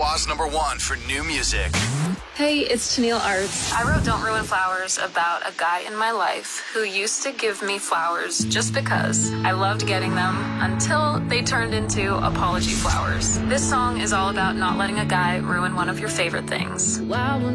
Ottawa's #1 for new music. Hey, it's Tennille Arts. I wrote Don't Ruin Flowers about a guy in my life who used to give me flowers just because. I loved getting them until they turned into apology flowers. This song is all about not letting a guy ruin one of your favorite things. Wow.